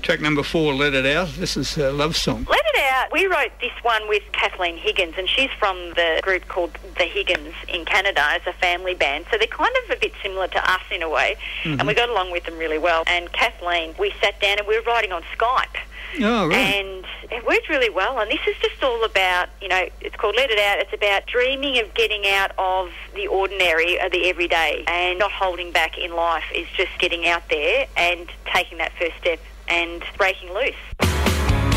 Track number 4, Let It Out. This is a love song. Let It Out. We wrote this one with Kathleen Higgins, and she's from the group called The Higgins in Canada. It's a family band, so they're kind of a bit similar to us in a way, and we got along with them really well. And Kathleen, we sat down and we were writing on Skype. Oh, right. And it worked really well. And this is just all about, it's called Let It Out. It's about dreaming of getting out of the ordinary, of the everyday, and not holding back in life. Is just getting out there and taking that first step and breaking loose.